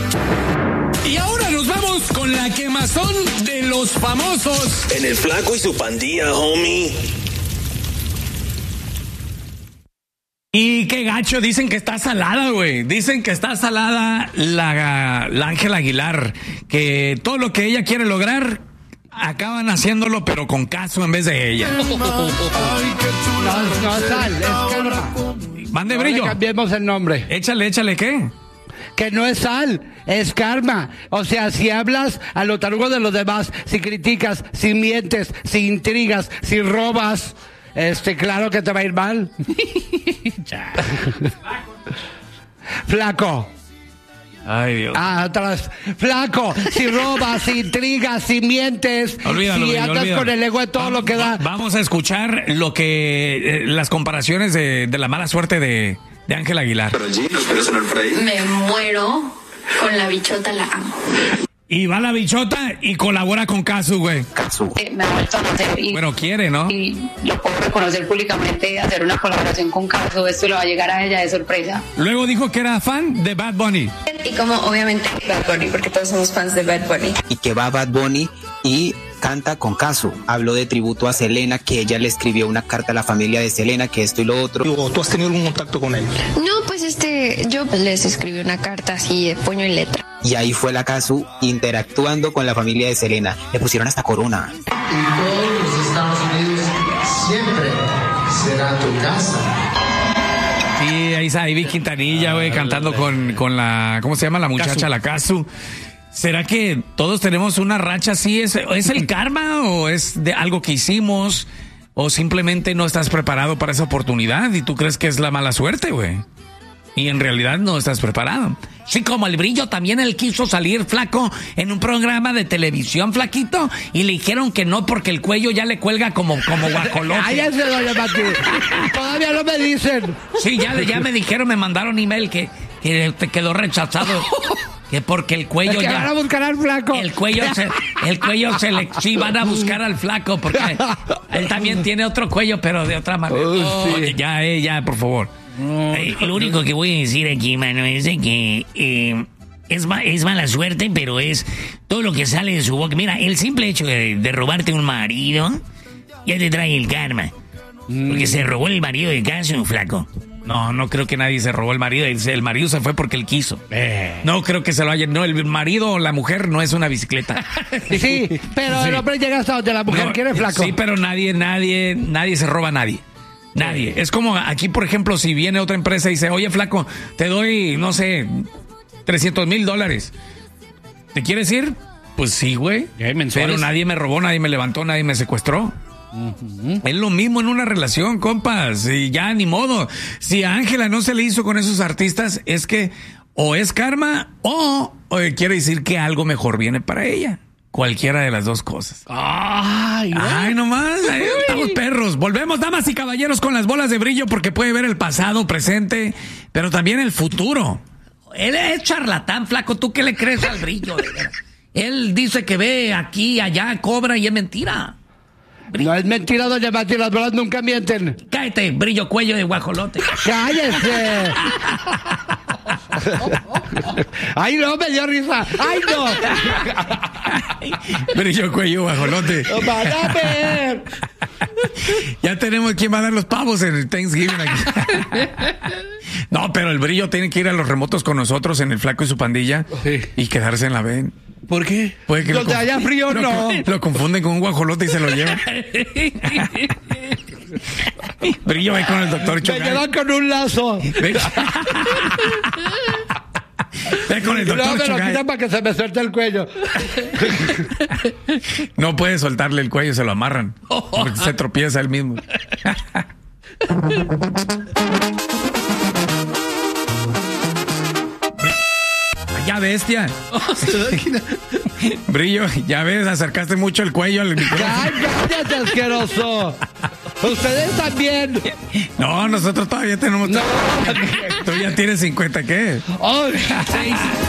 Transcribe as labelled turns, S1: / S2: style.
S1: Y ahora nos vamos con la quemazón de los famosos.
S2: En el Flaco y su pandilla, homie.
S1: Y qué gacho, dicen que está salada, güey. Dicen que está salada la Ángela Aguilar. Que todo lo que ella quiere lograr, acaban haciéndolo, pero con Casu en vez de ella.
S3: No sal, es Karma.
S1: Mande,
S3: No
S1: Brillo.
S3: le cambiemos el nombre.
S1: Échale, ¿qué?
S3: Que no es Sal, es Karma. O sea, si hablas a lo tarugo de los demás, si criticas, si mientes, si intrigas, si robas, claro que te va a ir mal. Flaco.
S1: Ay, Dios.
S3: Atrás. Flaco, si robas, si intrigas, si mientes,
S1: Olvídalo,
S3: si
S1: Brillo,
S3: andas
S1: olvídalo.
S3: con el ego de todo lo que da.
S1: Vamos a escuchar lo que las comparaciones de la mala suerte de Ángela Aguilar.
S4: Me muero con la bichota, la amo.
S1: Y va la bichota y colabora con Casu, güey.
S4: Me ha vuelto a nacer
S1: Bueno, quiere, ¿no?
S4: y lo puedo reconocer públicamente, hacer una colaboración con Casu, esto le va a llegar a ella de sorpresa.
S1: Luego dijo que era fan de Bad Bunny.
S4: Y como obviamente Bad Bunny, porque todos somos fans de Bad Bunny.
S5: Y que va Bad Bunny y canta con Casu. Habló de tributo a Selena, que ella le escribió una carta a la familia de Selena, que esto y lo otro.
S6: ¿Tú has tenido algún contacto con él?
S4: No, pues yo les escribí una carta así de puño y letra.
S5: Y ahí fue la Casu interactuando con la familia de Selena. Le pusieron hasta corona.
S7: Y todos los Estados Unidos siempre será tu casa.
S1: Sí, ahí está Ivy Quintanilla, güey, cantando con la, ¿cómo se llama? La muchacha, la Casu. ¿Será que todos tenemos una racha así? ¿Es el karma o es de algo que hicimos? ¿O simplemente no estás preparado para esa oportunidad y tú crees que es la mala suerte, güey? Y en realidad no estás preparado. Sí, como el Brillo también él quiso salir, Flaco, en un programa de televisión, Flaquito, y le dijeron que no porque el cuello ya le cuelga como guajolote.
S3: Cállese, doña Pati. Todavía no me dicen.
S1: Sí, ya me dijeron, me mandaron email que te quedó rechazado. Que porque el cuello
S3: Es que
S1: ya...
S3: van a buscar al Flaco.
S1: El cuello sí van a buscar al Flaco porque él también tiene otro cuello, pero de otra manera.
S3: Sí.
S1: Oye, ya, por favor. Lo único que voy a decir aquí, mano, es de que es mala suerte, pero es todo lo que sale de su boca. Mira, el simple hecho de robarte un marido ya te trae el karma. Porque se robó el marido de Casu, Flaco. No creo que nadie se robó el marido. El marido se fue porque él quiso. No creo que se lo haya... No, el marido o la mujer no es una bicicleta.
S3: Sí, pero el hombre llega hasta donde la mujer quiere, Flaco.
S1: Sí, pero nadie se roba a nadie. Nadie. Es como aquí, por ejemplo, si viene otra empresa y dice, oye, Flaco, te doy, no sé, $300,000. ¿Te quieres ir? Pues sí, güey. Pero nadie me robó, nadie me levantó, nadie me secuestró. Es lo mismo en una relación, compas, y ya ni modo. Si a Ángela no se le hizo con esos artistas, es que o es karma o quiere decir que algo mejor viene para ella. Cualquiera de las dos cosas. Ay, nomás, estamos perros. Volvemos, damas y caballeros, con las bolas de brillo, porque puede ver el pasado, presente, pero también el futuro. Él es charlatán, Flaco. ¿Tú qué le crees al Brillo? Él dice que ve aquí, allá, cobra y es mentira.
S3: No es mentira, doña Pati, las bolas nunca mienten.
S1: Cállate, Brillo, cuello de guajolote.
S3: ¡Cállese! ¡Ay, no! Me dio risa. ¡Ay, no!
S1: Brillo, cuello, guajolote.
S3: ¡Van a ver!
S1: Ya tenemos quién va a dar los pavos en el Thanksgiving aquí. No, pero el Brillo tiene que ir a los remotos con nosotros en el Flaco y su pandilla y quedarse en la B.
S3: ¿Por qué?
S1: Puede que
S3: donde haya frío, no.
S1: Lo confunden con un guajolote y se lo llevan. Brillo va con el doctor Chogay.
S3: Me llevan con un lazo.
S1: Ve con el doctor
S3: No, me lo
S1: Chogay.
S3: quitan para que se me suelte el cuello.
S1: No puede soltarle el cuello, se lo amarran. Porque se tropieza él mismo. Ya, bestia. Brillo, ya ves, acercaste mucho el cuello al micrófono.
S3: ¡Cállate, asqueroso! Ustedes también.
S1: No, nosotros todavía tenemos...
S3: No.
S1: Tú ya tienes 50, ¿qué?
S3: ¡Ay!